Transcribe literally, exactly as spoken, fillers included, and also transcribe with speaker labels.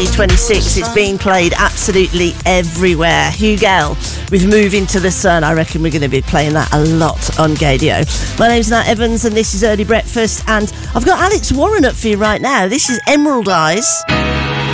Speaker 1: twenty-six. It's being played absolutely everywhere. Hugel with Move Into the Sun. I reckon we're going to be playing that a lot on Gadio. My name's Nat Evans and this is Early Breakfast, and I've got Alex Warren up for you right now. This is Emerald Eyes.